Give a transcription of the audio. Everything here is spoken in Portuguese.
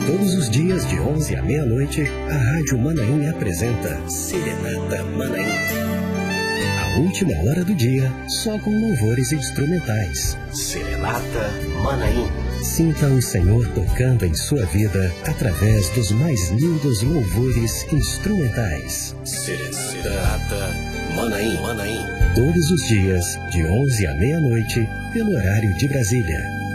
Todos os dias, de 11 à meia-noite, a Rádio Manaim apresenta Serenata Manaim. A última hora do dia, só com louvores instrumentais. Serenata Manaim. Sinta o Senhor tocando em sua vida através dos mais lindos louvores instrumentais. Serenata Manaim. Todos os dias, de 11 à meia-noite, pelo horário de Brasília.